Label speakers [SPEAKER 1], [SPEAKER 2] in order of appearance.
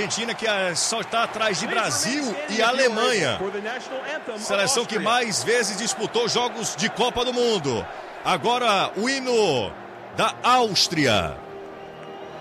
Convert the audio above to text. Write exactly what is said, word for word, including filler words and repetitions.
[SPEAKER 1] Argentina, que só está atrás de Brasil e Alemanha. Seleção que mais vezes disputou jogos de Copa do Mundo. Agora o hino da Áustria.